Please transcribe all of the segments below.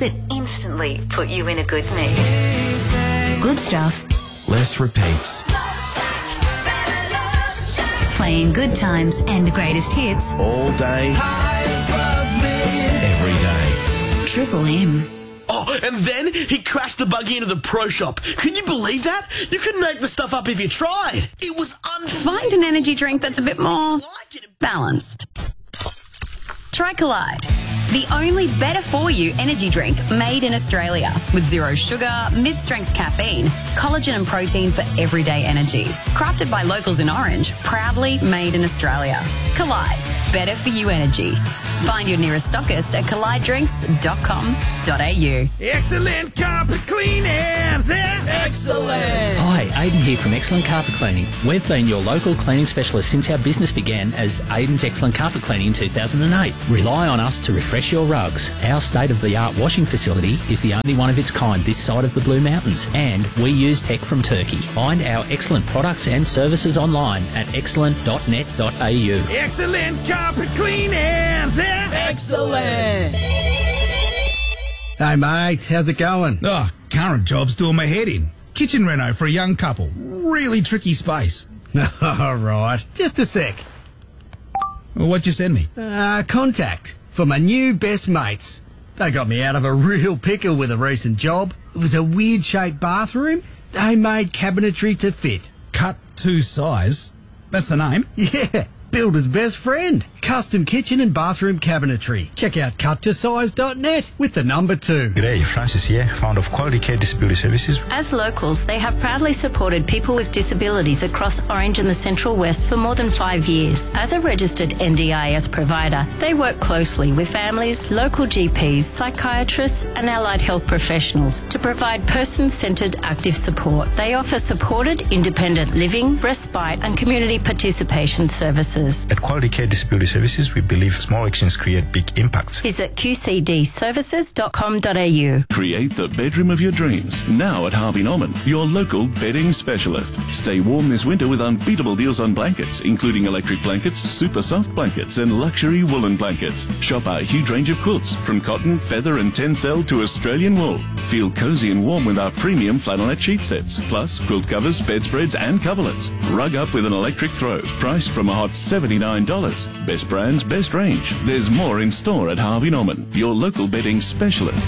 that instantly put you in a good mood. Good stuff. Less repeats. Playing good times and greatest hits All day. Every day. Triple M. Oh, and then he crashed the buggy into the pro shop. Can you believe that? You couldn't make the stuff up if you tried. It was Find an energy drink that's a bit more balanced. Try Collide, the only better-for-you energy drink made in Australia with zero sugar, mid-strength caffeine, collagen and protein for everyday energy. Crafted by locals in Orange, proudly made in Australia. Collide, better-for-you energy. Find your nearest stockist at collidedrinks.com.au. Excellent carpet cleaning. Excellent. Hi, Aidan here from Excellent Carpet Cleaning. We've been your local cleaning specialist since our business began as Aidan's Excellent Carpet Cleaning in 2008. Rely on us to refresh your rugs. Our state-of-the-art washing facility is the only one of its kind this side of the Blue Mountains, and we use tech from Turkey. Find our excellent products and services online at excellent.net.au. Excellent carpet cleaning. Excellent. Hey mate, how's it going? Oh, current job's doing my head in. Kitchen reno for a young couple. Really tricky space. All right, just a sec. Well, what'd you send me? Contact for my new best mates. They got me out of a real pickle with a recent job. It was a weird-shaped bathroom. They made cabinetry to fit. Cut to size? That's the name? Yeah, builder's best friend. Custom kitchen and bathroom cabinetry. Check out cuttosize.net with the number 2. G'day, Francis here, founder of Quality Care Disability Services. As locals, they have proudly supported people with disabilities across Orange and the Central West for more than 5 years. As a registered NDIS provider, they work closely with families, local GPs, psychiatrists and allied health professionals to provide person-centred active support. They offer supported independent living, respite and community participation services. At Quality Care Disability Services, we believe small actions create big impacts. Visit qcdservices.com.au. Create the bedroom of your dreams now at Harvey Norman, your local bedding specialist. Stay warm this winter with unbeatable deals on blankets, including electric blankets, super soft blankets, and luxury woolen blankets. Shop our huge range of quilts, from cotton, feather, and tencel to Australian wool. Feel cozy and warm with our premium flannelette sheet sets, plus quilt covers, bedspreads, and coverlets. Rug up with an electric throw, priced from a hot $79. Best brands, best range. There's more in store at Harvey Norman, your local bedding specialist.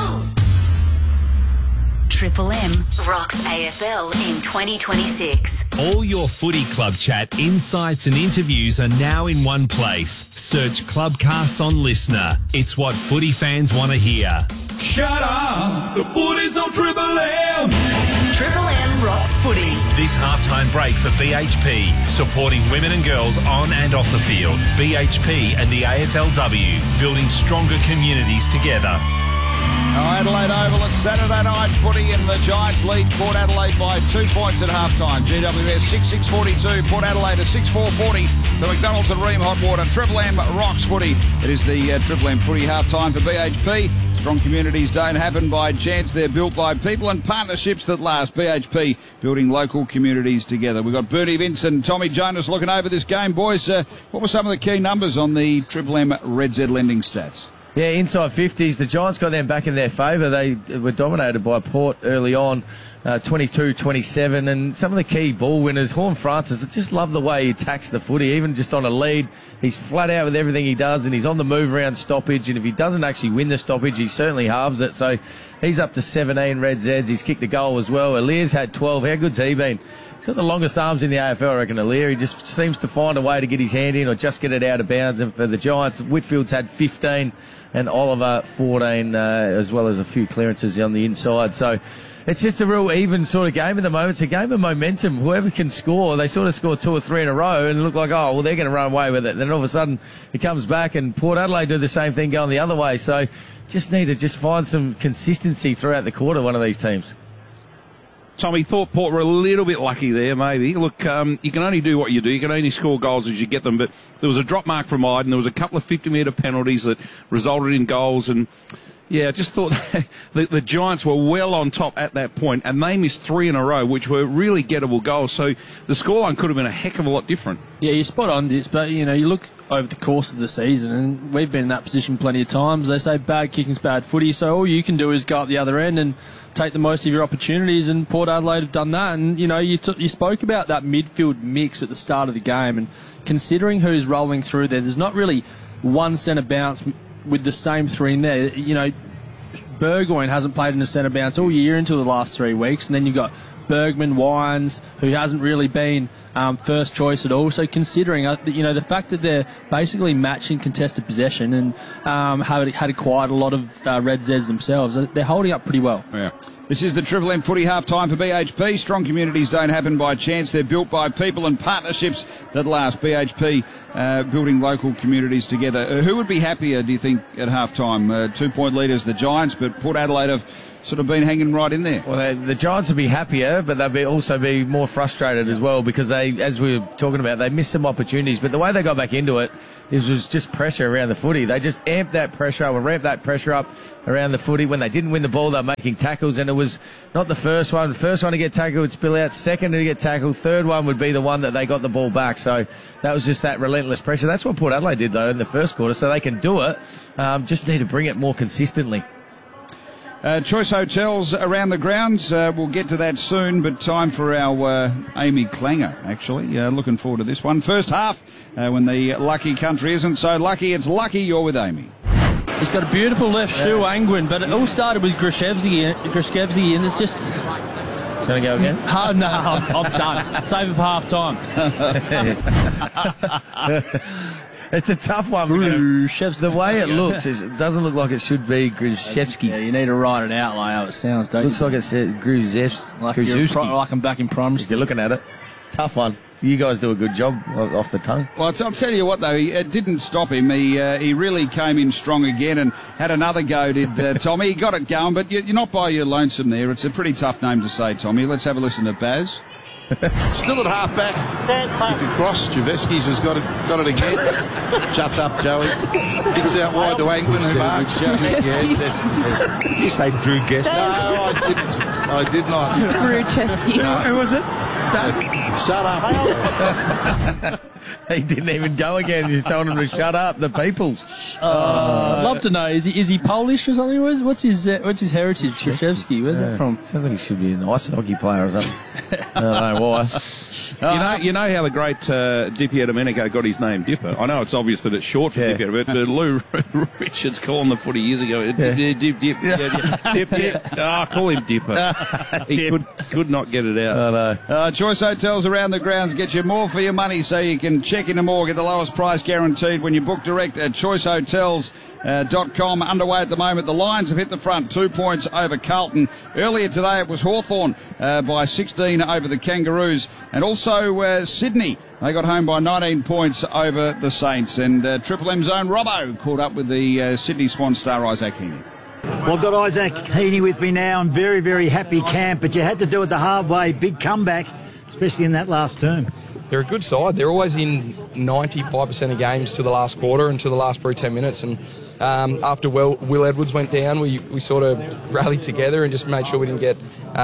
Triple M rocks AFL in 2026. All your footy club chat, insights and interviews are now in one place. Search Clubcast on Listener. It's what footy fans want to hear. Shut up! The footy's on Triple M! Triple M rocks footy. This halftime break for BHP, supporting women and girls on and off the field. BHP and the AFLW, building stronger communities together. Adelaide Oval, it's Saturday night footy and the Giants lead Port Adelaide by 2 points at halftime. GWS 6-6-42, Port Adelaide a 6-4-40 for McDonald's and Ream Hot Water. Triple M rocks footy. It is the Triple M footy halftime for BHP. Strong communities don't happen by chance. They're built by people and partnerships that last. BHP building local communities together. We've got Bernie Vince and Tommy Jonas looking over this game. Boys, what were some of the key numbers on the Triple M Red Z lending stats? Yeah, inside 50s. The Giants got them back in their favour. They were dominated by Port early on, 22-27. And some of the key ball winners, Horn Francis, I just love the way he attacks the footy, even just on a lead. He's flat out with everything he does, and he's on the move around stoppage. And if he doesn't actually win the stoppage, he certainly halves it. So he's up to 17 Red Zs. He's kicked a goal as well. Alir's had 12. How good's he been? He's got the longest arms in the AFL, I reckon, Alir. He just seems to find a way to get his hand in or just get it out of bounds. And for the Giants, Whitfield's had 15 and Oliver 14, as well as a few clearances on the inside. So it's just a real even sort of game at the moment. It's a game of momentum. Whoever can score, they sort of score 2 or 3 in a row and look like, oh, well, they're going to run away with it. Then all of a sudden it comes back, and Port Adelaide do the same thing going the other way. So just need to just find some consistency throughout the quarter, one of these teams. Tommy, thought Port were a little bit lucky there, maybe. Look, you can only do what you do. You can only score goals as you get them. But there was a drop mark from Iden. There was a couple of 50-metre penalties that resulted in goals. And, yeah, I just thought the Giants were well on top at that point, and they missed 3 in a row, which were really gettable goals. So the scoreline could have been a heck of a lot different. Yeah, you're spot on, but, you know, you look over the course of the season, and we've been in that position plenty of times. They say bad kicking's bad footy, so all you can do is go up the other end and take the most of your opportunities, and Port Adelaide have done that. And, you know, you spoke about that midfield mix at the start of the game, and considering who's rolling through there's not really one centre bounce with the same three in there. You know, Burgoyne hasn't played in a centre bounce all year until the last 3 weeks, and then you've got Bergman, Wines, who hasn't really been first choice at all. So considering, you know, the fact that they're basically matching contested possession and had acquired a lot of Red Zeds themselves, they're holding up pretty well. Yeah. This is the Triple M Footy half-time for BHP. Strong communities don't happen by chance. They're built by people and partnerships that last. BHP building local communities together. Who would be happier, do you think, at half-time? 2-point leaders, the Giants, but Port Adelaide have sort of been hanging right in there. Well, the Giants will be happier, but they'll also be more frustrated as well, because they, as we were talking about, they missed some opportunities. But the way they got back into it was just pressure around the footy. They just amped that pressure up and ramped that pressure up around the footy. When they didn't win the ball, they were making tackles, and it was not the first one. The first one to get tackled would spill out. Second to get tackled. Third one would be the one that they got the ball back. So that was just that relentless pressure. That's what Port Adelaide did, though, in the first quarter. So they can do it. Just need to bring it more consistently. Choice Hotels around the grounds. We'll get to that soon, but time for our Amy Klanger, actually. Looking forward to this one. First half, when the lucky country isn't so lucky, it's lucky you're with Amy. He's got a beautiful left shoe, Angwin, but it all started with Grishevsky, and it's just... Going to go again? Oh, no, I'm done. Save it for half-time. It's a tough one. The way it looks, it doesn't look like it should be Grishevsky. Yeah, you need to write it out like how it sounds, don't looks you? Looks like it says Grishevsky. Like I'm back in primary school. If you're looking at it. Tough one. You guys do a good job off the tongue. Well, I'll tell you what, though, it didn't stop him. He really came in strong again and had another go, did Tommy. He got it going, but you're not by your lonesome there. It's a pretty tough name to say, Tommy. Let's have a listen to Baz. Still at half-back. You can cross. Javesky's has got it again. Shuts up, Joey. Kicks out wide to Angwin, who marks. You say Drew Guest? No, I did not. Drew Chesky. No. Who was it? Shut up. He didn't even go again. He just told him to shut up. The peoples. I'd love to know. Is he Polish or something? What's his heritage? Krzyzewski. Where's that from? Sounds like he should be an ice hockey player or something. I don't know why. You know how the great Dipper Domenico got his name, Dipper? I know it's obvious that it's short for Dipper, but Lou Richards called him the footy years ago. Dip. Call him Dipper. He could not get it out. I know. Choice Hotels around the grounds get you more for your money, so you can check into more, get the lowest price guaranteed when you book direct at choicehotels.com. Underway at the moment. The Lions have hit the front, 2 points over Carlton. Earlier today it was Hawthorn by 16 over the Kangaroos, and also Sydney. They got home by 19 points over the Saints, and Triple M's own Robbo caught up with the Sydney Swan star Isaac Heaney. Well, I've got Isaac Heaney with me now. I'm very, very happy, Camp, but you had to do it the hard way. Big comeback, especially in that last term. They're a good side. They're always in 95% of games to the last quarter and to the last 10 minutes. And after Will Edwards went down, we sort of rallied together and just made sure we didn't get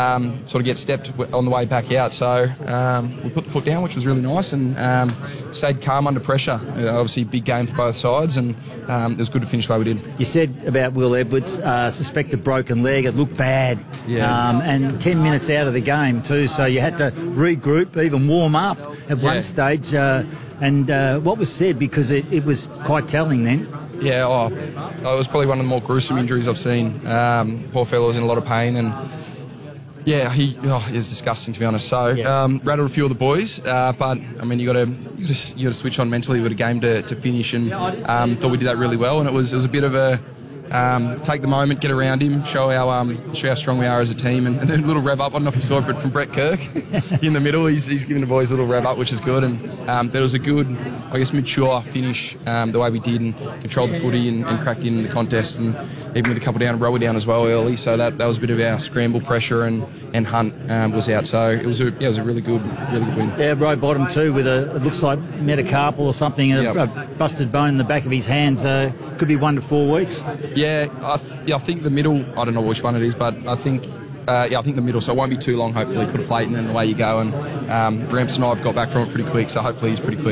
stepped on the way back out. So we put the foot down, which was really nice, and stayed calm under pressure. Obviously, big game for both sides, and it was good to finish the way we did. You said about Will Edwards, suspected broken leg. It looked bad. Yeah. And 10 minutes out of the game too, so you had to regroup, even warm up at one stage. And what was said, because it was quite telling then. Yeah, it was probably one of the more gruesome injuries I've seen. Poor fellow was in a lot of pain, and yeah, he was disgusting, to be honest. So rattled a few of the boys, but I mean, you got to switch on mentally. We've got a game to finish, and thought we did that really well. And it was a bit of a take the moment, get around him, show how strong we are as a team, and then a little rev up. I don't know if you saw it, but from Brett Kirk in the middle, he's giving the boys a little rev up, which is good. And but it was a good, I guess, mature finish, the way we did, and controlled the footy and cracked in the contest, and even with a couple down, rower down as well early. So that was a bit of our scramble pressure, and Hunt was out. So it was a really good win. Yeah, row bottom too, with it looks like metacarpal or something, a busted bone in the back of his hands. Could be 1 to 4 weeks. Yeah, I think the middle, I don't know which one it is, but I think the middle, so it won't be too long, hopefully. Put a plate in and away you go, and Ramps and I have got back from it pretty quick, so hopefully he's pretty quick.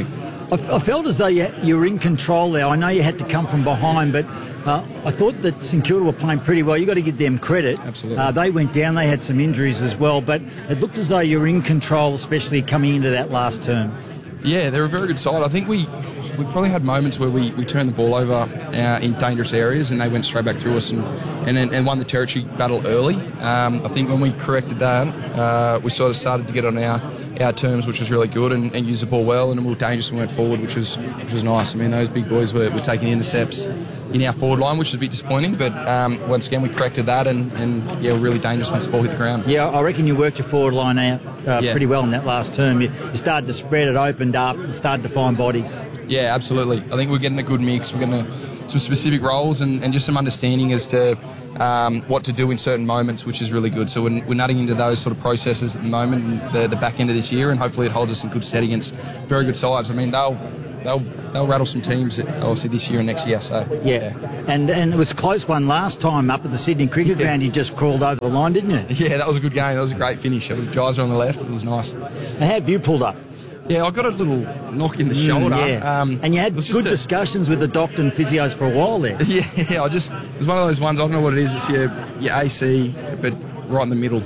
I felt as though you were in control there. I know you had to come from behind, but I thought that St Kilda were playing pretty well. You've got to give them credit. Absolutely. They went down. They had some injuries as well, but it looked as though you were in control, especially coming into that last term. Yeah, they're a very good side. I think we probably had moments where we turned the ball over in dangerous areas and they went straight back through us and won the territory battle early. I think when we corrected that, we sort of started to get on our terms, which was really good, and use the ball well, and we were dangerous and went forward, which was nice. I mean, those big boys were taking intercepts in our forward line, which is a bit disappointing, but once again, we corrected that, and we're really dangerous once the ball hit the ground. Yeah, I reckon you worked your forward line out pretty well in that last term. You started to spread it, opened up, and started to find bodies. Yeah, absolutely. I think we're getting a good mix. We're getting some specific roles and just some understanding as to what to do in certain moments, which is really good. So we're nutting into those sort of processes at the moment, and the back end of this year, and hopefully it holds us in good stead against very good sides. I mean, they'll rattle some teams obviously this year and next year. So yeah, and it was a close one last time up at the Sydney Cricket Ground. You just crawled over the line, didn't you? Yeah, that was a good game. That was a great finish. It was Geyser on the left. It was nice. And how have you pulled up? Yeah, I got a little knock in the shoulder. Yeah. And you had good discussions with the doctor and physios for a while there. Yeah, it was one of those ones, I don't know what it is, it's your AC, but right in the middle. Do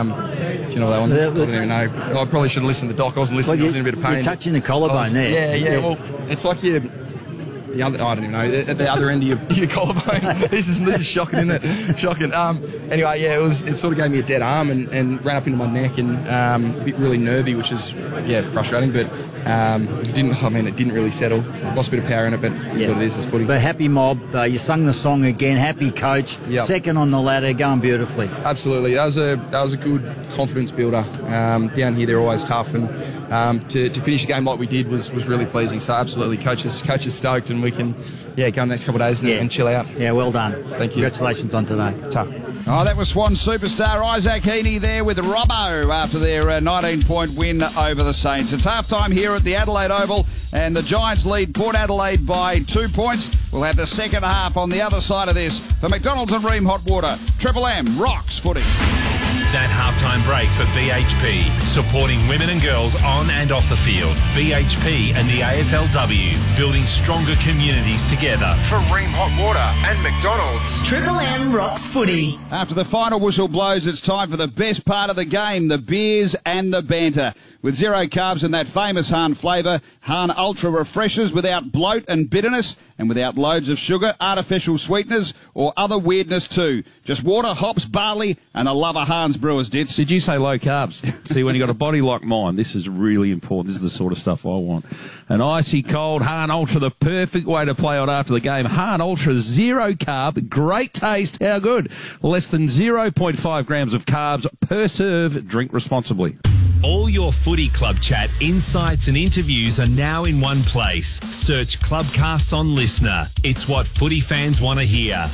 you know that one? I don't even know. I probably should have listened to the doc. I wasn't listening, I was in a bit of pain. You're touching the collarbone there. Yeah, well, it's like the other, I don't even know, at the other end of your collarbone. This is shocking, isn't it? Shocking. Anyway, yeah, it sort of gave me a dead arm and ran up into my neck and a bit really nervy, which is frustrating. But it didn't really settle. Lost a bit of power in it, but it's what it is. It's footy. But happy mob. You sung the song again. Happy coach. Yep. Second on the ladder, going beautifully. Absolutely. That was a good confidence builder. Down here, they're always tough, and to finish a game like we did was really pleasing. So absolutely, coach is stoked, and we can go in the next couple of days and chill out. Yeah, well done. Thank you. Congratulations on today. Oh, that was Swan superstar Isaac Heaney there with Robbo after their 19-point win over the Saints. It's halftime here at the Adelaide Oval, and the Giants lead Port Adelaide by 2 points. We'll have the second half on the other side of this. For McDonald's and Ream Hot Water, Triple M rocks footy. That halftime break for BHP, supporting women and girls on and off the field. BHP and the AFLW, building stronger communities together. For Ream Hot Water and McDonald's. Triple M rocks footy. After the final whistle blows, it's time for the best part of the game, the beers and the banter. With zero carbs and that famous Hahn flavour, Hahn Ultra refreshes without bloat and bitterness and without loads of sugar, artificial sweeteners or other weirdness too. Just water, hops, barley and a love of Hahn's brewers, Dits. Did you say low carbs? See, when you got a body like mine, this is really important. This is the sort of stuff I want. An icy cold Hahn Ultra, the perfect way to play on after the game. Hahn Ultra, zero carb, great taste. How good? Less than 0.5 grams of carbs per serve. Drink responsibly. All your footy club chat, insights and interviews are now in one place. Search Clubcast on Listener. It's what footy fans want to hear.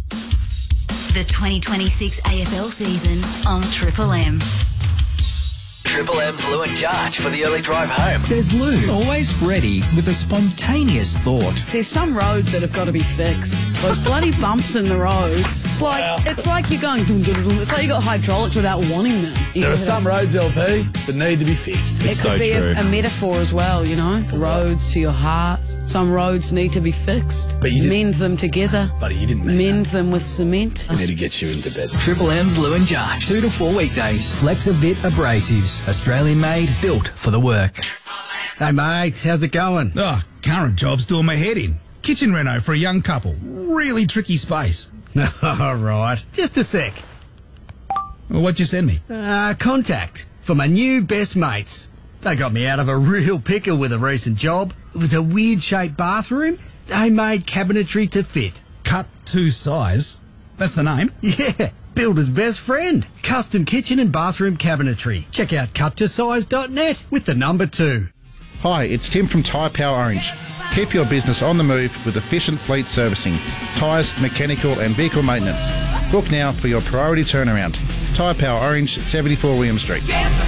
The 2026 AFL season on Triple M. Triple M's Lou and Jarch for the early drive home. There's Lou, always ready with a spontaneous thought. There's some roads that have got to be fixed. Those bloody bumps in the roads. It's like you're going dum, dum, dum. It's like you got hydraulics without wanting them. There are some roads, LP, that need to be fixed. It could be a metaphor as well, you know. Roads to your heart. Some roads need to be fixed. But you mend them together. Buddy, you didn't mend them with cement. I need to get you into bed. Triple M's Lou and Jarch, 2 to 4 weekdays. Flexavit Abrasives, Australian made, built for the work. Hey mate, how's it going? Oh, current job's doing my head in. Kitchen reno for a young couple. Really tricky space. All right, just a sec. Well, what'd you send me? Contact for my new best mates. They got me out of a real pickle with a recent job. It was a weird-shaped bathroom. They made cabinetry to fit. Cut to size? That's the name? Yeah, builder's best friend. Custom kitchen and bathroom cabinetry. Check out cuttosize.net with the number 2. Hi, it's Tim from Tyre Power Orange. Keep your business on the move with efficient fleet servicing, tyres, mechanical and vehicle maintenance. Book now for your priority turnaround. Tyre Power Orange, 74 William Street.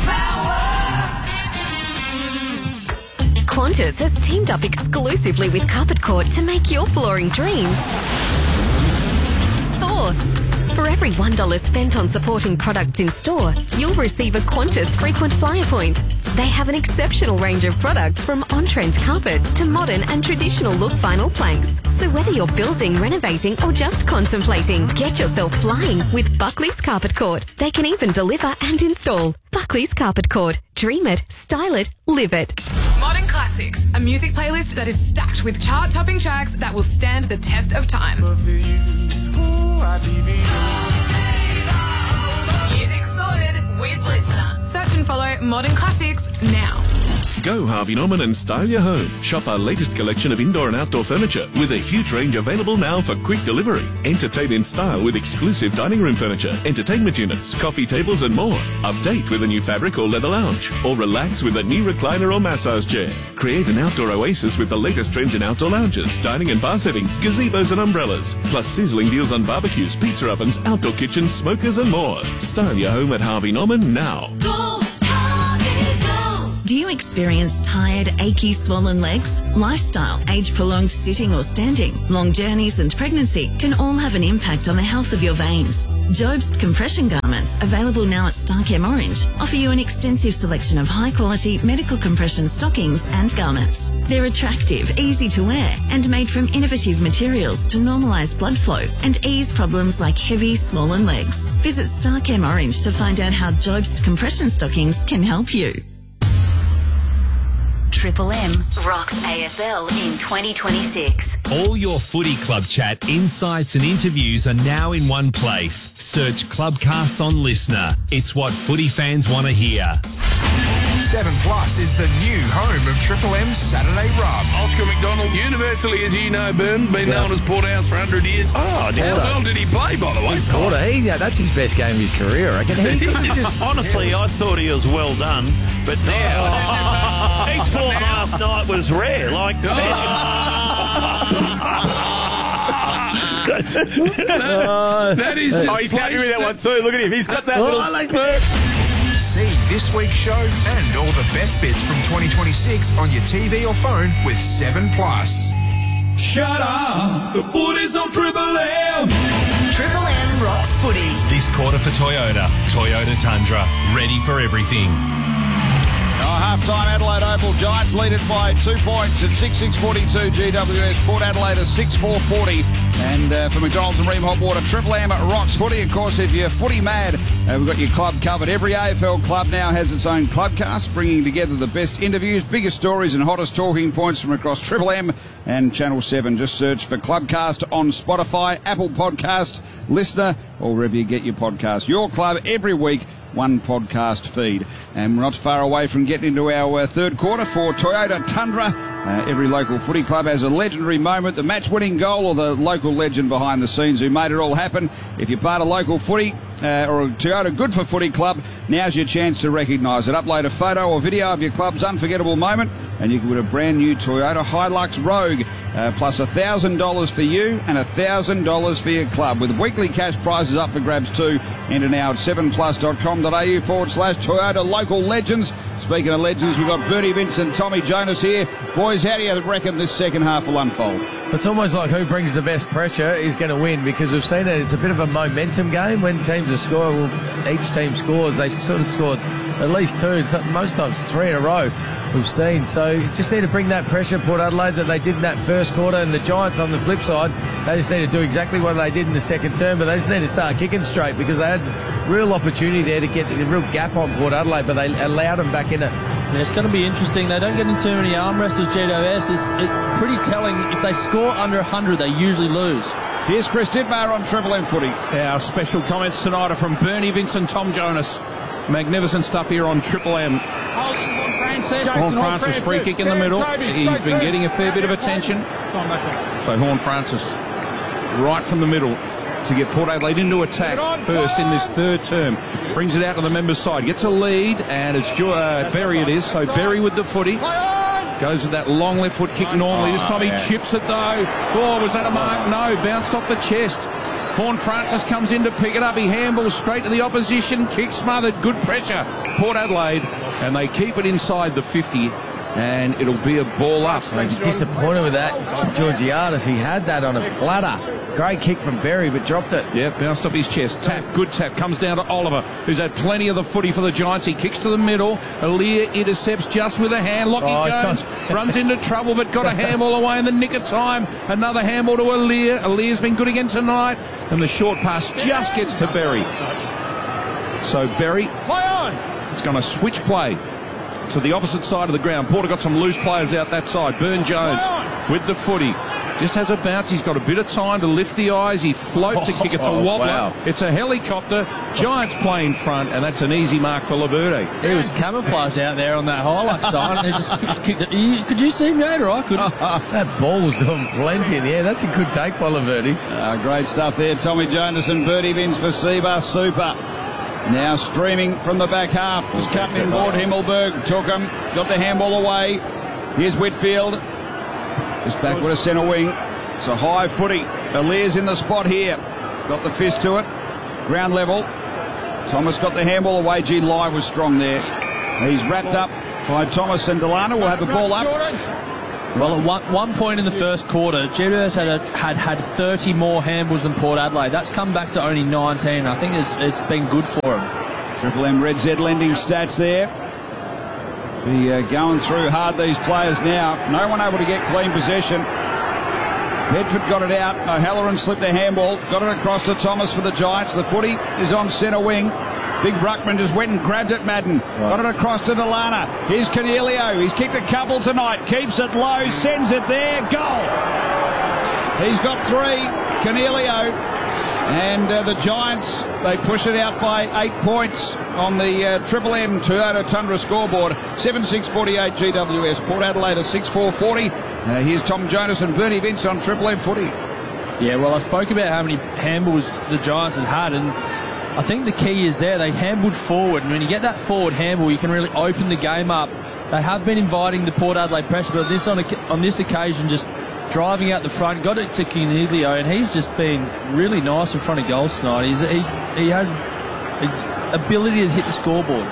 Qantas has teamed up exclusively with Carpet Court to make your flooring dreams soar. For every $1 spent on supporting products in store, you'll receive a Qantas frequent flyer point. They have an exceptional range of products from on-trend carpets to modern and traditional look vinyl planks. So whether you're building, renovating or just contemplating, get yourself flying with Buckley's Carpet Court. They can even deliver and install. Buckley's Carpet Court. Dream it, style it, live it. Modern Classics, a music playlist that is stacked with chart-topping tracks that will stand the test of time. Music sorted with Listener. Search and follow Modern Classics now. Go Harvey Norman and style your home. Shop our latest collection of indoor and outdoor furniture with a huge range available now for quick delivery. Entertain in style with exclusive dining room furniture, entertainment units, coffee tables and more. Update with a new fabric or leather lounge. Or relax with a new recliner or massage chair. Create an outdoor oasis with the latest trends in outdoor lounges, dining and bar settings, gazebos and umbrellas. Plus sizzling deals on barbecues, pizza ovens, outdoor kitchens, smokers and more. Style your home at Harvey Norman now. Do you experience tired, achy, swollen legs? Lifestyle, age-prolonged sitting or standing, long journeys and pregnancy can all have an impact on the health of your veins. Jobst compression garments, available now at Starchem Orange, offer you an extensive selection of high-quality medical compression stockings and garments. They're attractive, easy to wear, and made from innovative materials to normalise blood flow and ease problems like heavy, swollen legs. Visit Starchem Orange to find out how Jobst compression stockings can help you. Triple M rocks AFL in 2026. All your footy club chat, insights and interviews are now in one place. Search Clubcast on Listener. It's what footy fans want to hear. 7 Plus is the new home of Triple M's Saturday Rub. Oscar McDonald, universally, as you know, been known as Porterhouse for 100 years. Oh, how well did he play, by the way? Porter, that's his best game of his career, I reckon. Honestly, I thought he was well done, but now his form last night was rare. Like, that is just he's happy with that one too. Look at him. He's got that little smirk. See this week's show and all the best bits from 2026 on your TV or phone with 7 Plus. Shut up! The footy's on Triple M! Triple M rocks footy. This quarter for Toyota. Toyota Tundra. Ready for everything. Half-time Adelaide Oval. Giants lead it by 2 points at 6:42 GWS. Port Adelaide at 6:40. And for McDonald's and Ream Hot Water, Triple M rocks footy. Of course, if you're footy mad, we've got your club covered. Every AFL club now has its own clubcast, bringing together the best interviews, biggest stories and hottest talking points from across Triple M and Channel 7. Just search for Clubcast on Spotify, Apple Podcast, Listener, or wherever you get your podcast. Your club every week, one podcast feed. And we're not far away from getting into our third quarter for Toyota Tundra. Every local footy club has a legendary moment, the match-winning goal or the local legend behind the scenes who made it all happen. If you're part of local footy or a Toyota Good for Footy club, now's your chance to recognise it. Upload a photo or video of your club's unforgettable moment and you can win a brand new Toyota Hilux Rogue, plus $1,000 for you and $1,000 for your club, with weekly cash prizes up for grabs too. Enter now at 7plus.com.au/Toyota Local Legends. Speaking of legends, we've got Bernie Vincent, Tommy Jonas here. Boys, how do you reckon this second half will unfold? It's almost like who brings the best pressure is going to win, because we've seen it. It's a bit of a momentum game. When teams are scoring, well, each team scores. They sort of scored at least 2, most times 3 in a row we've seen. So you just need to bring that pressure, Port Adelaide, that they did in that first quarter. And the Giants, on the flip side, they just need to do exactly what they did in the second term, but they just need to start kicking straight, because they had real opportunity there to get a real gap on Port Adelaide, but they allowed them back in it. Yeah, it's going to be interesting. They don't get in too many arm wrestles, GWS. It's pretty telling. If they score under 100, they usually lose. Here's Chris Dittmar on Triple M Footy. Our special comments tonight are from Bernie Vincent, Tom Jonas. Magnificent stuff here on Triple M. Horn-Francis free kick in the middle. He's been getting a fair bit of attention. So Horn-Francis right from the middle to get Port Adelaide into attack first in this third term. Brings it out to the members' side. Gets a lead, and it's Berry it is. So Berry with the footy. Goes with that long left foot kick normally. This time he chips it though. Oh, was that a mark? No, bounced off the chest. Horn-Francis comes in to pick it up. He handballs straight to the opposition. Kick smothered. Good pressure. Port Adelaide. And they keep it inside the 50. and it'll be a ball up. I'd be disappointed with that. Georgiades, he had that on a platter. Great kick from Berry, but dropped it. Yeah, bounced off his chest. Tap, good tap. Comes down to Oliver, who's had plenty of the footy for the Giants. He kicks to the middle. Aaliyah intercepts just with a hand. Lockie Jones runs into trouble, but got a handball away in the nick of time. Another handball to Aaliyah. Aaliyah's been good again tonight. And the short pass just gets to Berry. So Berry is going to switch play to the opposite side of the ground. Porter got some loose players out that side. Burn Jones with the footy. Just has a bounce. He's got a bit of time to lift the eyes. He floats a kick. It's a wobbler. Wow. It's a helicopter. Giants play in front, and that's an easy mark for Laverde. He was camouflaged out there on that Hilux side, and he just kicked it. Could you see me, or I couldn't? That ball was doing plenty in the air. That's a good take by Laverde. Great stuff there. Tommy Jonas and Birdie Vince for Seabus Super. Now streaming from the back half. Was cutting in board. Himmelberg took him. Got the handball away. Here's Whitfield. Just back with a centre wing. It's a high footy. Aaliyah's in the spot here. Got the fist to it. Ground level. Thomas got the handball away. G. Lai was strong there. He's wrapped up by Thomas, and Delano will have the ball up. Well, at one point in the first quarter, GWS had 30 more handballs than Port Adelaide. That's come back to only 19. I think it's been good for them. Triple M Red Z lending stats there. Be going through hard, these players now. No one able to get clean possession. Bedford got it out. O'Halloran slipped a handball. Got it across to Thomas for the Giants. The footy is on centre wing. Big Ruckman just went and grabbed it, Madden. Right. Got it across to Delana. Here's Cornelio. He's kicked a couple tonight. Keeps it low. Sends it there. Goal. He's got 3. Cornelio. And the Giants, they push it out by 8 points on the Triple M Toyota Tundra scoreboard. 7-6-48 GWS. Port Adelaide a 6-4-40. Here's Tom Jonas and Bernie Vince on Triple M footy. Yeah, well, I spoke about how many handballs the Giants had, and I think the key is there. They handballed forward, and when you get that forward handball, you can really open the game up. They have been inviting the Port Adelaide pressure, but on this occasion, just driving out the front, got it to Cornelio, and he's just been really nice in front of goals tonight. He has ability to hit the scoreboard.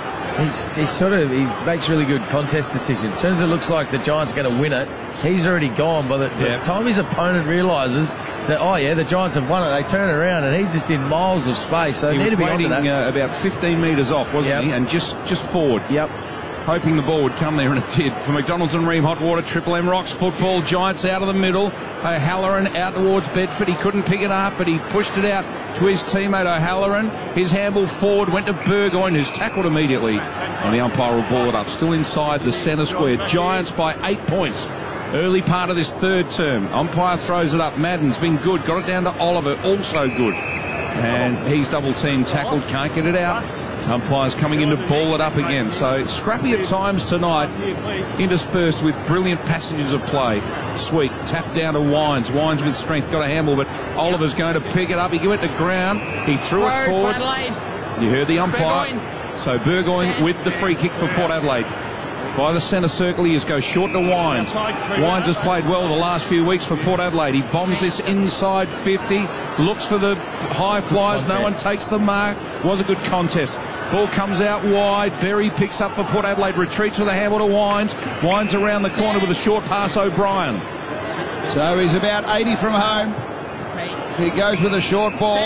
He makes really good contest decisions. As soon as it looks like the Giants are going to win it, he's already gone. By the time his opponent realises that, the Giants have won it, they turn around and he's just in miles of space. So he need was to be waiting about 15 metres off, wasn't he? And just forward. Yep. Hoping the ball would come there, and it did. For McDonald's and Ream Hot Water, Triple M rocks football. Giants out of the middle. O'Halloran out towards Bedford. He couldn't pick it up, but he pushed it out to his teammate O'Halloran. His handball forward went to Burgoyne, who's tackled immediately. And the umpire will ball it up. Still inside the centre square. Giants by 8 points. Early part of this third term. Umpire throws it up. Madden's been good. Got it down to Oliver, also good. And he's double team tackled. Can't get it out. Umpires coming in to ball it up again. So scrappy at times tonight, interspersed with brilliant passages of play. Sweet. Tap down to Wines. Wines with strength. Got a handball, but Oliver's going to pick it up. He went to ground. He threw it forward. You heard the umpire. So Burgoyne with the free kick for Port Adelaide. By the centre circle, he just goes short to Wines. Wines has played well the last few weeks for Port Adelaide. He bombs this inside 50, looks for the high flyers. No one takes the mark. Was a good contest. Ball comes out wide. Berry picks up for Port Adelaide. Retreats with a handball to Wines. Wines around the corner with a short pass, O'Brien. So he's about 80 from home. He goes with a short ball.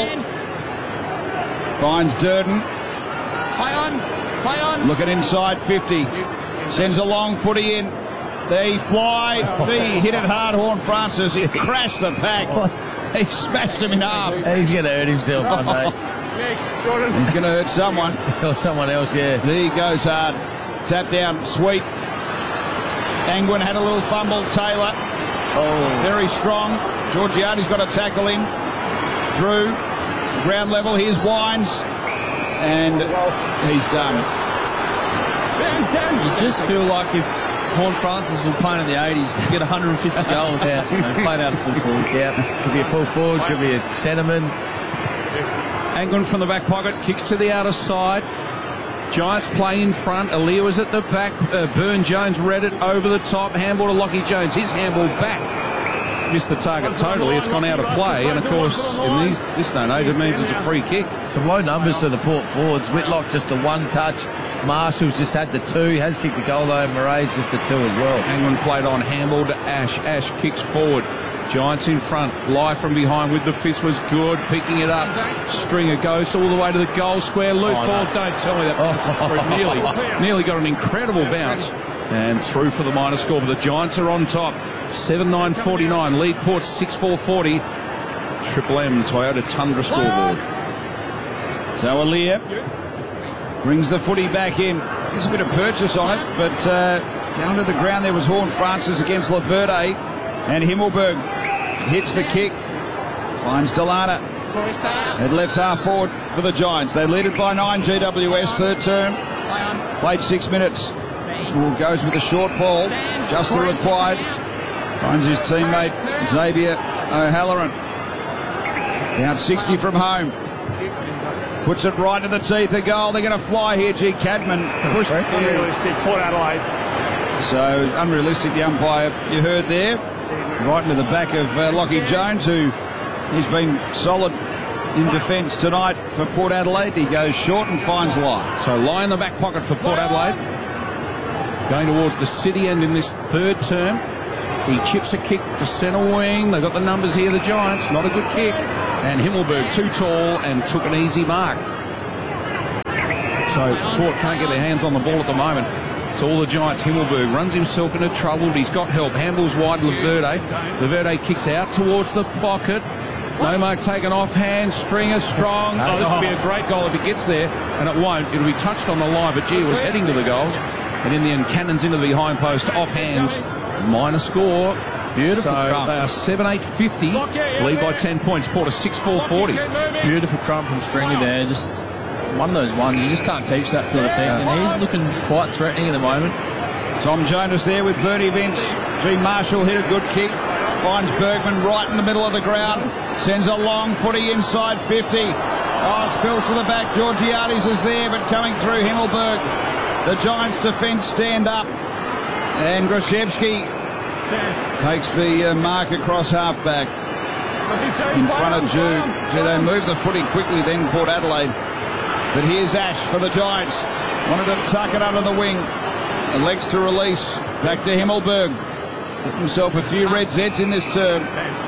Finds Durden. Play on. Looking inside 50. Sends a long footy in. They fly. He hit it hard. Horn Francis. He crashed the pack. He smashed him in half. He's going to hurt himself one day. He's going to hurt someone. Or someone else, yeah. He goes hard. Tap down. Sweet. Angwin had a little fumble. Taylor. Very strong. Georgiades got a tackle in. Drew. Ground level. Here's Wines. And he's done. You just feel like if Horn Francis was playing in the 80s, he'd get 150 goals playing out of full forward. Yeah, could be a full forward, could be a centreman. Angwin from the back pocket, kicks to the outer side. Giants play in front. Aaliyah was at the back. Burn Jones read it over the top. Handball to Lockie Jones. His handball back. Missed the target totally. It's gone out of play. And, of course, in this day and age, it means it's a free kick. Some low numbers for the Port forwards. Whitlock just a one touch. Marshall's just had the 2. He has kicked the goal though. Murray's just the 2 as well. Angwin played on, handball to Ash. Ash kicks forward. Giants in front. Lie from behind with the fist was good. Picking it up. Stringer goes all the way to the goal square. Loose ball. No. Don't tell me that. Nearly got an incredible bounce. And through for the minor score. But the Giants are on top. 7-9-49. Lead Port 6-4-40. Triple M Toyota Tundra scoreboard. So Alia brings the footy back in. There's a bit of purchase on it, but down to the ground there was Horn Francis against Laverde, and Himmelberg hits the kick, finds Delana at left half forward for the Giants. They lead it by 9. GWS third term, played 6 minutes. Moore goes with a short ball, just the required. Finds his teammate Xavier O'Halloran. Down 60 from home. Puts it right to the teeth of goal. They're going to fly here. G. Cadman pushed. Unrealistic, Port Adelaide. So unrealistic, the umpire you heard there. Right into the back of Lockie Jones, who he's been solid in defence tonight for Port Adelaide. He goes short and finds Lie. So Lie in the back pocket for Port Adelaide. Going towards the city end in this third term. He chips a kick to centre wing. They've got the numbers here, the Giants. Not a good kick. And Himmelberg too tall and took an easy mark. So Port can't get their hands on the ball at the moment. It's all the Giants. Himmelberg runs himself into trouble, but he's got help. Handball's wide, Laverde. Laverde kicks out towards the pocket. No mark taken off hand. Stringer strong. Oh, this would be a great goal if it gets there, and it won't. It'll be touched on the line, but gee, it was heading to the goals. And in the end, Cannons into the behind post, off hands. Minor score. Beautiful so crump. They are 7-8-50. Lead by 10 points. Port is 6-4-40. Beautiful crump from Stringer there. Just one of those ones you just can't teach that sort of thing. And he's looking quite threatening at the moment. Tom Jonas there with Bernie Vince. G. Marshall hit a good kick. Finds Bergman right in the middle of the ground. Sends a long footy inside 50. Oh, spills to the back. Georgiades is there, but coming through Himmelberg. The Giants defence stand up. And Grashevsky takes the mark across half-back in front of Jude. They move the footy quickly then, Port Adelaide. But here's Ash for the Giants. Wanted to tuck it under the wing. The legs to release. Back to Himmelberg. Hit himself a few red Zs in this term.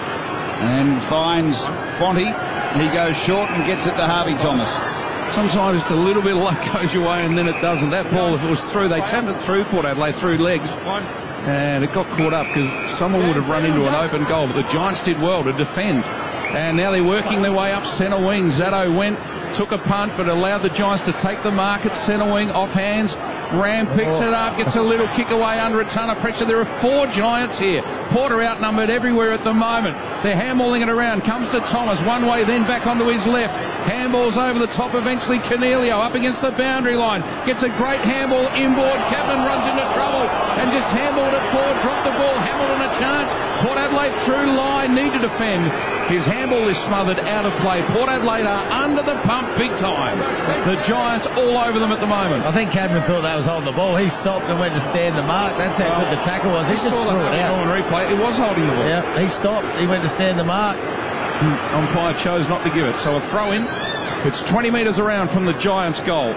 And finds Fonte. He goes short and gets it to Harvey Thomas. Sometimes just a little bit of luck goes your way and then it doesn't. That ball, if it was through, they tap it through Port Adelaide, through legs. And it got caught up because someone would have run into an open goal. But the Giants did well to defend. And now they're working their way up centre wing. Zatto went, took a punt, but allowed the Giants to take the mark at centre wing, off hands. Ram picks it up, gets a little kick away under a ton of pressure. There are 4 Giants here. Porter outnumbered everywhere at the moment. They're handballing it around. Comes to Thomas, one way, then back onto his left. Handballs over the top, eventually Cornelio up against the boundary line. Gets a great handball inboard. Kaplan runs into trouble and just handballed it forward, dropped the ball. Hamilton a chance. Port Adelaide through line, need to defend. His handball is smothered out of play. Port Adelaide are under the pump big time. The Giants all over them at the moment. I think Cadman thought that was holding the ball. He stopped and went to stand the mark. That's how good the tackle was. He just threw it out. On replay, it was holding the ball. Yeah, he stopped. He went to stand the mark. Umpire chose not to give it. So a throw in. It's 20 metres around from the Giants' goal.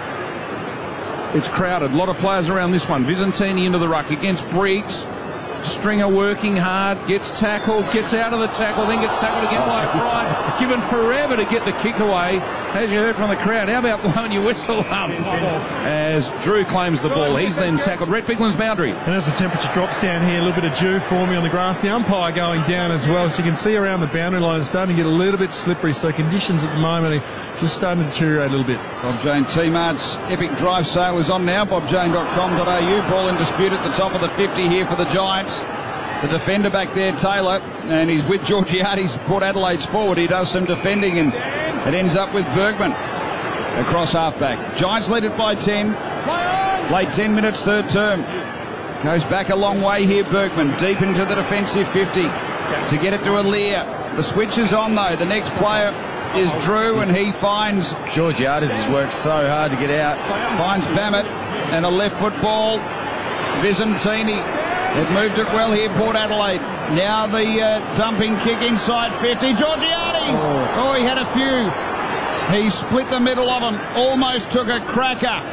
It's crowded. A lot of players around this one. Visentini into the ruck against Briggs. Stringer working hard, gets tackled, gets out of the tackle, then gets tackled again by O'Brien. Given forever to get the kick away. As you heard from the crowd, how about blowing your whistle up? As Drew claims the ball, he's then tackled. Rhett Bigland's boundary. And as the temperature drops down here, a little bit of dew forming on the grass. The umpire going down as well, so you can see around the boundary line it's starting to get a little bit slippery. So conditions at the moment are just starting to deteriorate a little bit. Bob Jane T-Mart's Epic Drive sale is on now. BobJane.com.au. Ball in dispute at the top of the 50 here for the Giants. The defender back there, Taylor, and he's with Georgiades, Port Adelaide's forward. He does some defending, and it ends up with Bergman across halfback. Giants lead it by 10. Late 10 minutes, third term. Goes back a long way here, Bergman, deep into the defensive 50 to get it to Alir. The switch is on, though. The next player is Drew, and he finds... Georgiades has worked so hard to get out. Finds Bammett, and a left foot ball. Visentini. They've moved it well here, Port Adelaide. Now the dumping kick inside 50. Georgiades! Oh, he had a few. He split the middle of them. Almost took a cracker.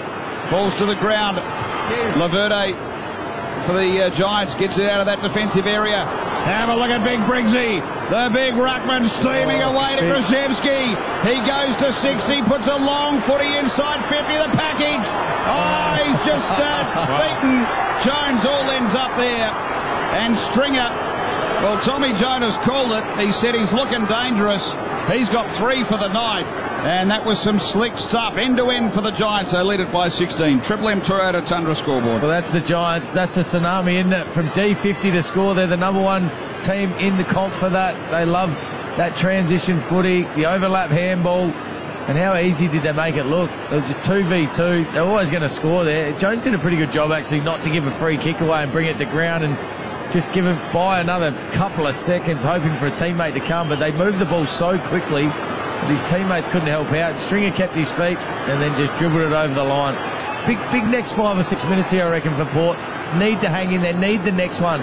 falls to the ground. Laverde for the Giants gets it out of that defensive area. Have a look at Big Briggsy. The big ruckman steaming away to Krzyzewski. He goes to 60, puts a long footy inside 50, the package. Oh, he's just beaten. Jones all ends up there. And Stringer, well, Tommy Jonas called it. He said he's looking dangerous. He's got 3 for the night. And that was some slick stuff. End to end for the Giants. They lead it by 16. Triple M Toyota Tundra scoreboard. Well, that's the Giants. That's the tsunami, isn't it? From D50 to score. They're the number 1 team in the comp for that. They loved that transition footy, the overlap handball. And how easy did they make it look? It was just 2v2. They're always going to score there. Jones did a pretty good job, actually, not to give a free kick away and bring it to ground and just give it by another couple of seconds, hoping for a teammate to come. But they moved the ball so quickly that his teammates couldn't help out. Stringer kept his feet and then just dribbled it over the line. Big next 5 or 6 minutes here, I reckon, for Port. Need to hang in there, need the next one.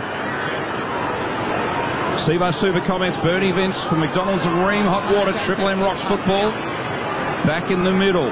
Sevo Super comments, Bernie Vince from McDonald's and Ream Hot Water, Triple M Rocks football. Back in the middle.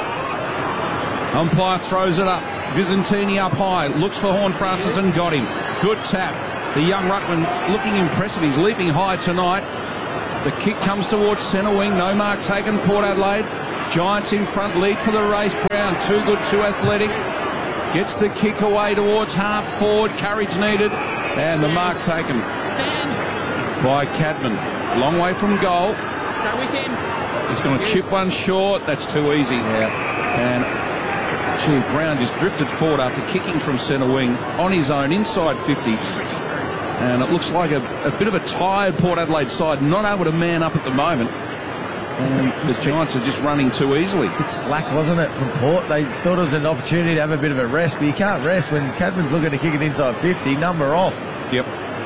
Umpire throws it up. Visentini up high, looks for Horne-Francis and got him. Good tap. The young ruckman looking impressive. He's leaping high tonight. The kick comes towards centre wing. No mark taken. Port Adelaide. Giants in front. Lead for the race. Brown too good, too athletic. Gets the kick away towards half forward. Courage needed. And the mark taken by Cadman. Long way from goal. Go with him. He's going to chip one short. That's too easy. And Brown just drifted forward after kicking from centre wing on his own inside 50. And it looks like a bit of a tired Port Adelaide side, not able to man up at the moment. And the Giants are just running too easily. It's slack, wasn't it, from Port? They thought it was an opportunity to have a bit of a rest, but you can't rest when Cadman's looking to kick it inside 50. Number off. Yep.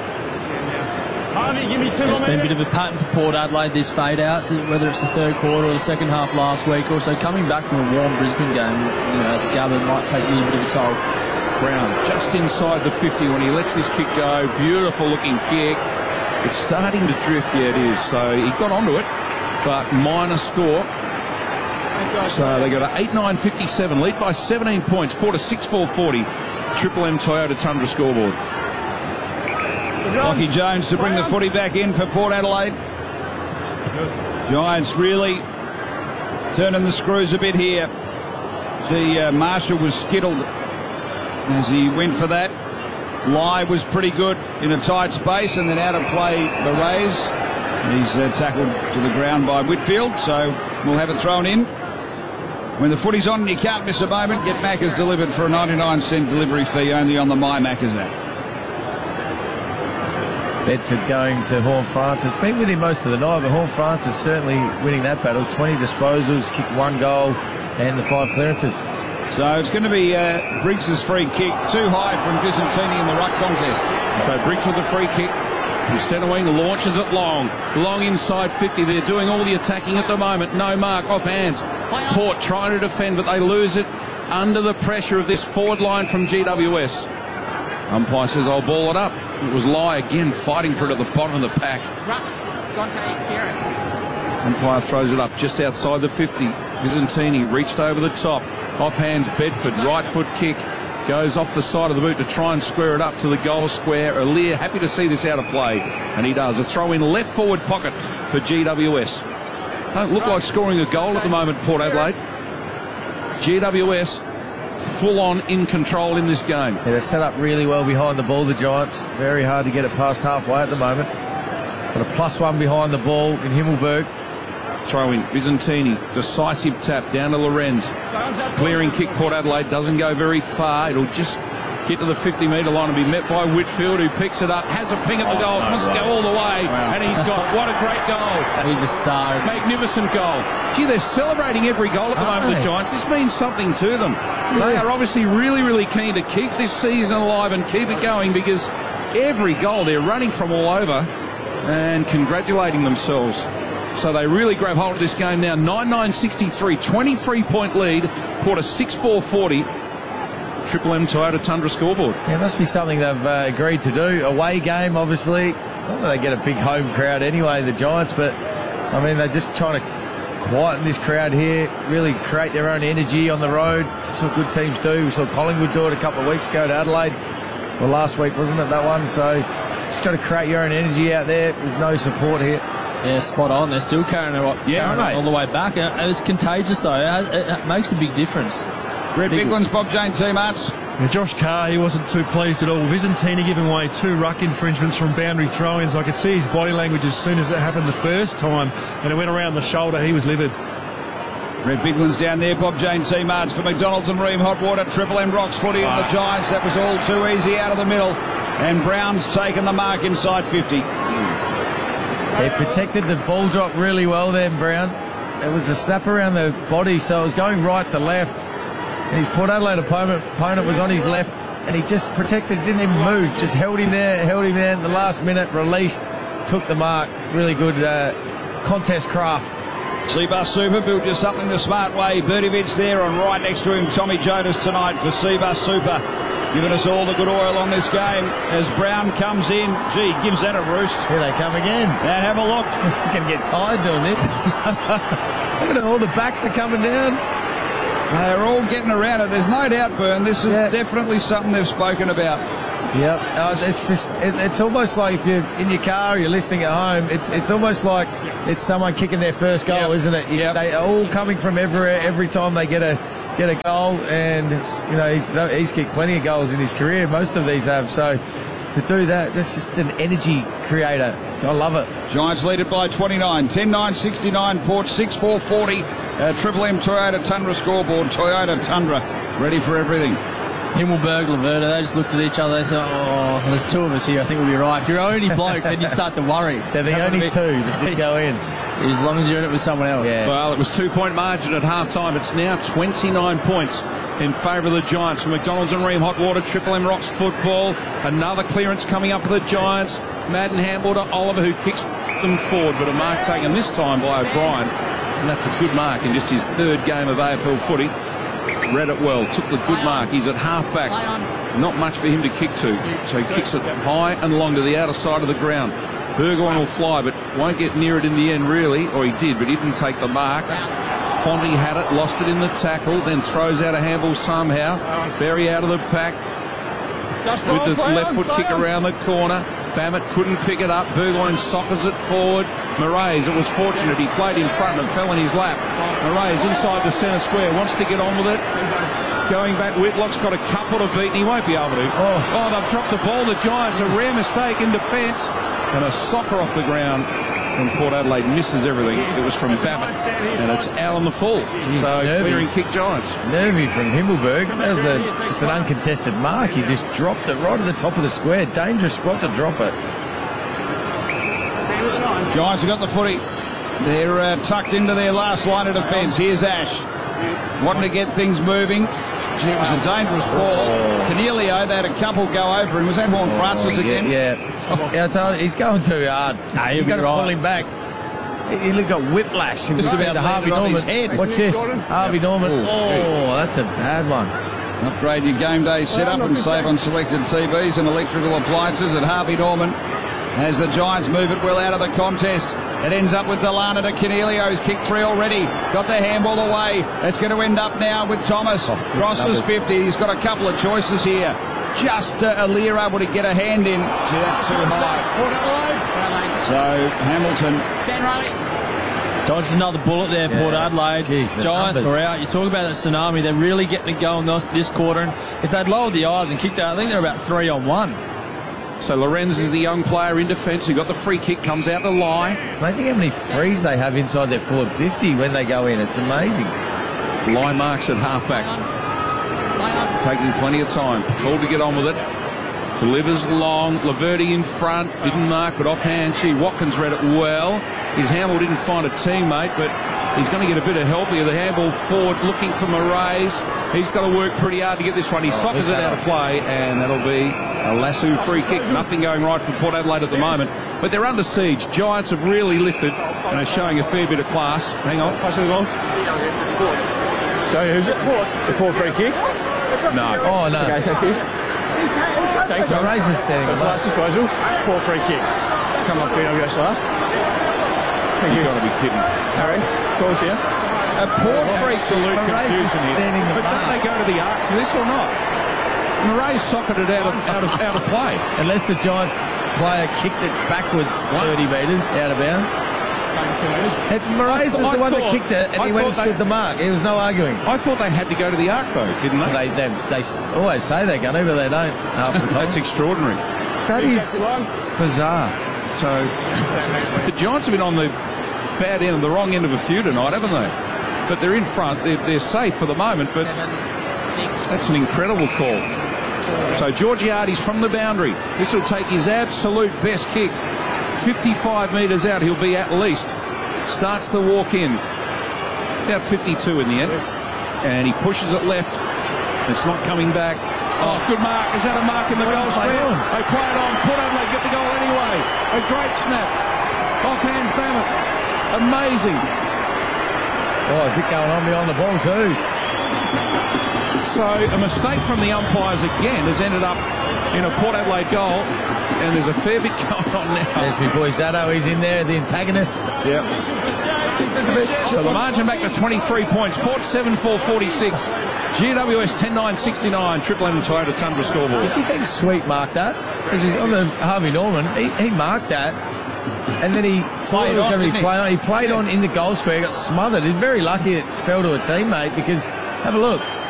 It's been a bit of a pattern for Port Adelaide, these fade-outs, whether it's the third quarter or the second half last week. Also, coming back from a warm Brisbane game, the Gabba might take a little bit of a toll. Brown just inside the 50 when he lets this kick go. Beautiful looking kick. It's starting to drift. Yeah, it is. So he got onto it, but minor score. So they got an 8-9-57, lead by 17 points. Port a 6-4-40. Triple M Toyota Tundra scoreboard. Lockie Jones to bring the footy back in for Port Adelaide. Giants really turning the screws a bit here. Marshall was skittled as he went for that. Lai was pretty good in a tight space and then out of play Barays. He's tackled to the ground by Whitfield, so we'll have it thrown in. When the footy's on and you can't miss a moment, get Macca's delivered for a 99-cent delivery fee only on the My Macca's app. Bedford going to Horne-Francis. Been with him most of the night, but Horne-Francis certainly winning that battle. 20 disposals, kicked 1 goal, and the 5 clearances. So it's going to be Briggs' free kick, too high from Visentini in the ruck contest. So Briggs with the free kick from centre wing, launches it long inside 50. They're doing all the attacking at the moment. No mark, off hands. Port trying to defend, but they lose it under the pressure of this forward line from GWS. Umpire says, I'll ball it up. It was Lai again fighting for it at the bottom of the pack. Rux, Dante, Kieran. Umpire throws it up just outside the 50. Visentini reached over the top. Off hands Bedford, right foot kick. Goes off the side of the boot to try and square it up to the goal square. Alir happy to see this out of play. And he does. A throw in left forward pocket for GWS. Don't look like scoring a goal at the moment, Port Adelaide. GWS full on in control in this game. Yeah, they're set up really well behind the ball, the Giants. Very hard to get it past halfway at the moment. Got a +1 behind the ball in Himmelberg. Throw in Visentini, decisive tap down to Lorenz. Clearing kick, Port Adelaide doesn't go very far. It'll just get to the 50-metre line and be met by Whitfield, who picks it up, has a ping at the goal, wants to go all the way, and he's got, what a great goal. He's a star. Magnificent goal. Gee, they're celebrating every goal at the moment, the Giants. This means something to them. They are obviously really, really keen to keep this season alive and keep it going, because every goal they're running from all over and congratulating themselves. So they really grab hold of this game now. 9-9-63, 23-point lead. Port a 6-4-40. Triple M Toyota Tundra scoreboard. Yeah, it must be something they've agreed to do. Away game, obviously. Not that they get a big home crowd anyway, the Giants, but, I mean, they're just trying to quieten this crowd here, really create their own energy on the road. That's what good teams do. We saw Collingwood do it a couple of weeks ago to Adelaide. Well, last week, wasn't it, that one? So just got to create your own energy out there with no support here. Yeah, spot on. They're still carrying it all the way back. And it's contagious, though. It makes a big difference. Red Biglands, Bob Jane, T-Marts. Yeah, Josh Carr, he wasn't too pleased at all. Visentini giving away 2 ruck infringements from boundary throw-ins. I could see his body language as soon as it happened the first time, and it went around the shoulder. He was livid. Red Biglands down there, Bob Jane, T-Marts for McDonald's and Ream Hot Water. Triple M Rocks footy on the Giants. That was all too easy out of the middle. And Brown's taken the mark inside 50. He protected the ball drop really well then, Brown. It was a snap around the body, so it was going right to left. And his Port Adelaide opponent was on his left, and he just protected, didn't even move, just held him there at the last minute, released, took the mark. Really good contest craft. Seabus Super built you something the smart way. Bertovich there, and right next to him, Tommy Jonas tonight for Seabus Super. Giving us all the good oil on this game as Brown comes in. Gee, gives that a roost. Here they come again. And have a look. You can get tired doing this. Look at all the backs are coming down. They're all getting around it. There's no doubt, Bern, this is definitely something they've spoken about. Yep, it's almost like if you're in your car or you're listening at home, it's almost like it's someone kicking their first goal, isn't it? They are all coming from everywhere every time they get a goal, and you know he's kicked plenty of goals in his career. Most of these have, so to do that, that's just an energy creator. So I love it. Giants lead it by 29, 10-9-69, Port 6-4-40. Triple M Toyota Tundra scoreboard. Toyota Tundra, ready for everything. Himmelberg, Laverta, they just looked at each other. They thought, oh, there's 2 of us here. I think we'll be right. If you're only bloke, then you start to worry. They're the only 2 that did go in. As long as you're in it with someone else. Yeah. Well, it was 2-point margin at half-time. It's now 29 points in favour of the Giants. From McDonald's and Ream Hot Water, Triple M Rocks football. Another clearance coming up for the Giants. Madden handball to Oliver, who kicks them forward, but a mark taken this time by O'Brien. And that's a good mark in just his 3rd game of AFL footy. Read it well, took the good mark. He's at half-back. Not much for him to kick to. So he kicks it high and long to the outer side of the ground. Burgoyne will fly, but won't get near it in the end, really. Or he did, but he didn't take the mark. Fonte had it, lost it in the tackle, then throws out a handball somehow. Berry out of the pack with the left foot kick around the corner. Bammett couldn't pick it up. Burgoyne sockers it forward. Moraes, it was fortunate. He played in front and fell in his lap. Moraes inside the centre square, wants to get on with it. Going back, Whitlock's got a couple to beat and he won't be able to. Oh, they've dropped the ball. The Giants, a rare mistake in defence. And a socker off the ground from Port Adelaide, misses everything. It was from Bammett, and it's out on the full. So clearing kick Giants. Nervy from Himmelberg. That was just an uncontested mark. He just dropped it right at the top of the square. Dangerous spot to drop it. Giants have got the footy. They're tucked into their last line of defence. Here's Ash, wanting to get things moving. Gee, it was a dangerous ball. Cornelio, they had a couple go over him. Was that Horn Francis again? Yeah. He's going too hard. He's got to pull him back. He got whiplash. He was about to Harvey Norman. Watch this. Harvey Norman. Oh, that's a bad one. Upgrade your game day setup and save on selected TVs and electrical appliances at Harvey Norman. As the Giants move it well out of the contest. It ends up with Delana to Cornelio, who's kicked 3 already. Got the handball away. It's going to end up now with Thomas. Crosses 50. He's got a couple of choices here. Just Aliir able to get a hand in. Gee, that's too high. So Hamilton. Stand Riley. Dodged another bullet there, Port Adelaide. Giants are out. You talk about that tsunami. They're really getting it going this quarter. And if they'd lowered the eyes and kicked out, I think they're about 3-on-1. So Lorenz is the young player in defence. He got the free kick, comes out to lie. It's amazing how many frees they have inside their forward 50 when they go in. It's amazing. Lie marks at halfback. Taking plenty of time. Called to get on with it. Delivers long. Laverty in front. Didn't mark, but offhand. Watkins read it well. His handball didn't find a teammate, but he's going to get a bit of help here. The handball forward looking for Moraes. He's got to work pretty hard to get this one. He sockers it out of play, and that'll be a Lassu free kick. Nothing going right for Port Adelaide at the moment, but they're under siege. Giants have really lifted and are showing a fair bit of class. Hang on. So who's it? The Port free kick? No. Oh, no. Okay, thank you. Thanks, Moraes is standing. Last disposal. Port free kick. Come up, GWS last. You've got to be kidding. Harry, calls here. A Port free Murray's absolute confusion just here. standing the But don't mark. they go to the arc for this or not? Murray's socketed out of play. Unless the Giants player kicked it backwards 30 metres out of bounds. Murray's was the one that kicked it, and he went and stood the mark. There was no arguing. I thought they had to go to the arc, though, didn't they? They always say they're going to, but they don't. Half the time. That's extraordinary. That is bizarre. So the Giants have been on the bad end, the wrong end of a few tonight, haven't they? But they're in front. They're safe for the moment, but that's an incredible call. So Georgiades from the boundary. This will take his absolute best kick. 55 metres out, he'll be at least. Starts the walk in. About 52 in the end. And he pushes it left. It's not coming back. Oh, good mark. Is that a mark in the goal square? They play it on. Port Adelaide get the goal anyway. A great snap. Off hands Bamut. Amazing. Oh, a bit going on behind the ball too. So a mistake from the umpires again has ended up in a Port Adelaide goal. And there's a fair bit going on now. There's my boy Zaddo. He's in there, the antagonist. Yep. So the margin back to 23 points. Port 7-4-46. GWS 10-9-69. Triple M and Toyota Tundra scoreboard. Did you think Sweet marked that? Because he's on the Harvey Norman. He marked that. And then he thought it was going to be played on. He played on in the goal square, got smothered. He's very lucky it fell to a teammate because, have a look,